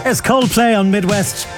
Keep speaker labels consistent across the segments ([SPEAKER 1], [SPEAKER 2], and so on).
[SPEAKER 1] There's Coldplay on Midwest.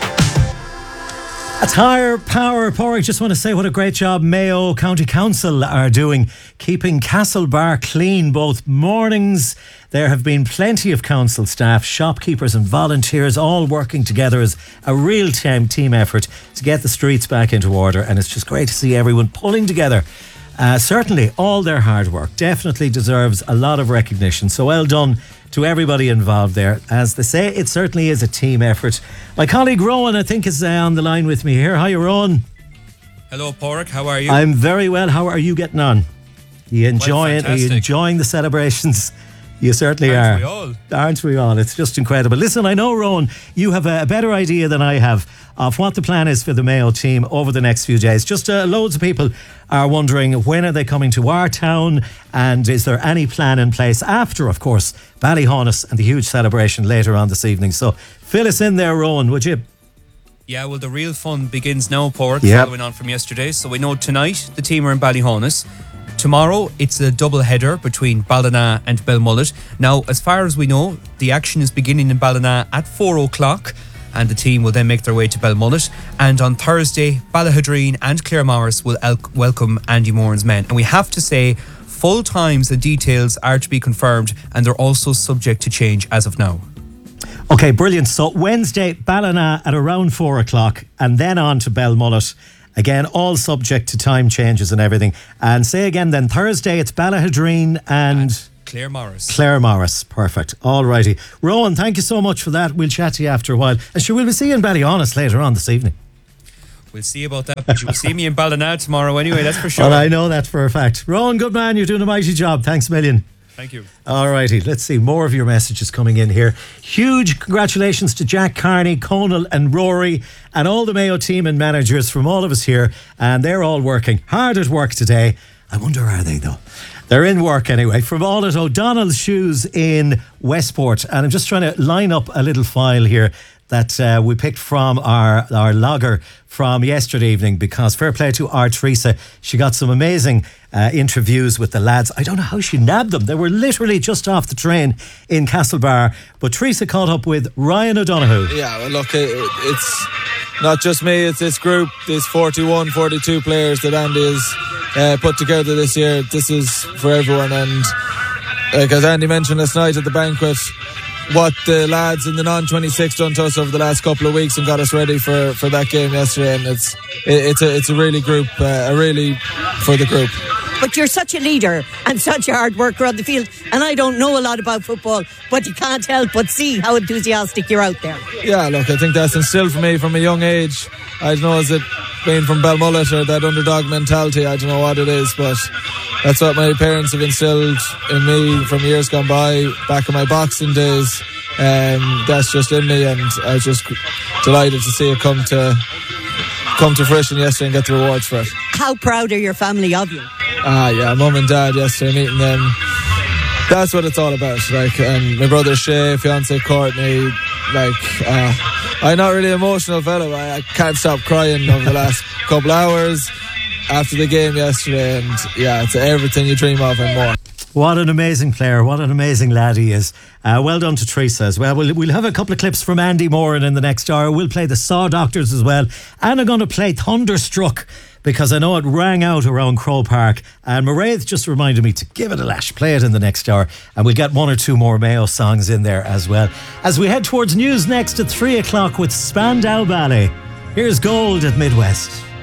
[SPEAKER 1] At Higher Power, Porrick, just want to say what a great job Mayo County Council are doing, keeping Castlebar clean both mornings. There have been plenty of council staff, shopkeepers and volunteers all working together as a real team effort to get the streets back into order, and it's just great to see everyone pulling together. Certainly all their hard work definitely deserves a lot of recognition, so well done to everybody involved there. As they say, it certainly is a team effort. My colleague Rowan, I think, is on the line with me here. Hi, Rowan.
[SPEAKER 2] Hello, Porrick. How are you?
[SPEAKER 1] I'm very well. How are you getting on? Are you enjoying the celebrations? You certainly
[SPEAKER 2] Aren't
[SPEAKER 1] are.
[SPEAKER 2] we all?
[SPEAKER 1] Aren't we all? It's just incredible. Listen, I know, Rowan, you have a better idea than I have of what the plan is for the Mayo team over the next few days. Just loads of people are wondering, when are they coming to our town, and is there any plan in place after, of course, Ballyhonus and the huge celebration later on this evening? So fill us in there, Rowan, would you?
[SPEAKER 2] Yeah, well, the real fun begins now, Porrick, following on from yesterday. So we know tonight the team are in Ballyhonus. Tomorrow, it's a double header between Ballina and Belmullet. Now, as far as we know, the action is beginning in Ballina at 4 o'clock, and the team will then make their way to Belmullet. And on Thursday, Ballahadreen and Claremorris will welcome Andy Moran's men. And we have to say, full times and details are to be confirmed, and they're also subject to change as of now.
[SPEAKER 1] Okay, brilliant. So Wednesday, Ballina at around 4 o'clock, and then on to Belmullet. Again, all subject to time changes and everything. And say again then, Thursday it's Ballahadreen and Claremorris. Perfect. All righty. Rowan, thank you so much for that. We'll chat to you after a while. And sure, we'll be seeing Ballyhonus later on this evening.
[SPEAKER 2] We'll see about that, but you'll see me in Ballina tomorrow anyway, that's for sure.
[SPEAKER 1] Well, I know that for a fact. Rowan, good man, you're doing a mighty job. Thanks a million.
[SPEAKER 2] Thank you.
[SPEAKER 1] All righty, let's see more of your messages coming in here. Huge congratulations to Jack Carney, Conal and Rory and all the Mayo team and managers from all of us here, and they're all working hard at work today. I wonder, are they though? They're in work anyway. From all at O'Donnell's Shoes in Westport, and I'm just trying to line up a little file here that we picked from our logger from yesterday evening, because fair play to our Teresa, she got some amazing interviews with the lads. I don't know how she nabbed them. They were literally just off the train in Castlebar, but Teresa caught up with Ryan O'Donoghue.
[SPEAKER 3] Yeah, well, look, it's not just me, it's this group, these 41, 42 players that Andy has put together this year. This is for everyone, and as Andy mentioned last night at the banquet, what the lads in the non-26 done to us over the last couple of weeks and got us ready for that game yesterday, and it's a really group, really for the group.
[SPEAKER 4] But you're such a leader and such a hard worker on the field, and I don't know a lot about football, but you can't help but see how enthusiastic you're out there.
[SPEAKER 3] Yeah, look, I think that's instilled for me from a young age. I don't know, is it being from Belmullet or that underdog mentality? I don't know what it is, but that's what my parents have instilled in me from years gone by, back in my boxing days. That's just in me, and I was just delighted to see it come to fruition yesterday and get the rewards for it.
[SPEAKER 4] How proud are your family of you?
[SPEAKER 3] Yeah, mum and dad yesterday, meeting them, that's what it's all about. Like, and my brother Shay, fiance Courtney, I'm not really an emotional fellow. I can't stop crying over the last couple hours after the game yesterday, and yeah, it's everything you dream of and more.
[SPEAKER 1] What an amazing player, what an amazing lad he is. Well done to Teresa as well. We'll have a couple of clips from Andy Moran in the next hour. We'll play the Saw Doctors as well, and I'm going to play Thunderstruck, because I know it rang out around Crow Park, and Mairead just reminded me to give it a lash, play it in the next hour, and we'll get one or two more Mayo songs in there as well. As we head towards news next at 3 o'clock with Spandau Ballet, here's Gold at Midwest.